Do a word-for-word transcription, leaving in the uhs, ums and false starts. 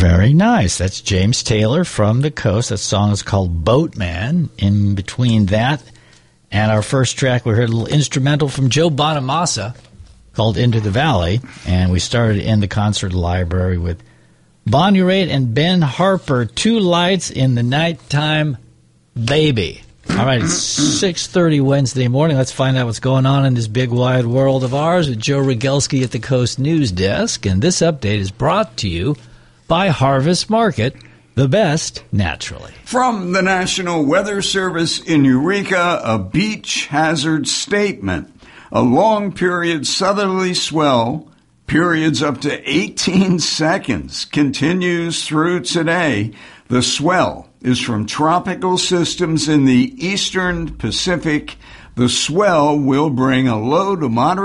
Very nice. That's James Taylor from the coast. That song is called Boatman. In between that and our first track, we heard a little instrumental from Joe Bonamassa called Into the Valley. And we started in the concert library with Bonnie Raitt and Ben Harper, Two Lights in the Nighttime, Baby. All right, it's six thirty Wednesday morning. Let's find out what's going on in this big wide world of ours with Joe Rogelski at the Coast News Desk. And this update is brought to you by Harvest Market, the best naturally. From the National Weather Service in Eureka, a beach hazard statement. A long period southerly swell, periods up to eighteen seconds, continues through today. The swell is from tropical systems in the eastern Pacific. The swell will bring a low to moderate